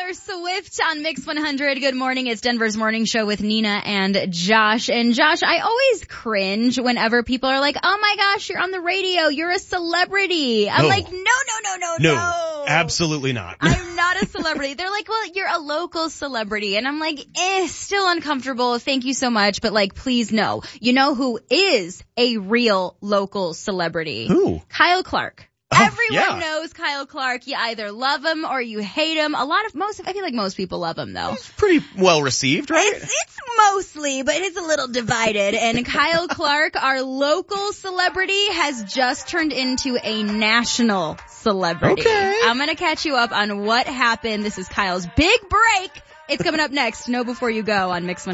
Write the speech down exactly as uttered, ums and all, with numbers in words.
Taylor Swift on Mix one hundred. Good morning. It's Denver's morning show with Nina and Josh. And Josh, I always cringe whenever people are like, oh my gosh, you're on the radio. You're a celebrity. I'm No. like, no, no, no, no, No, no. absolutely not. I'm not a celebrity. They're like, well, you're a local celebrity. And I'm like, eh, still uncomfortable. Thank you so much. But like, please no. You know who is a real local celebrity? Who? Kyle Clark. Oh, Everyone yeah. knows Kyle Clark. You either love him or you hate him. A lot of, most, I feel like most people love him though. It's pretty well received, right? It's, it's mostly, but it's a little divided. And Kyle Clark, our local celebrity, has just turned into a national celebrity. Okay. I'm going to catch you up on what happened. This is Kyle's big break. It's coming up next. Know Before You Go on Mix one hundred.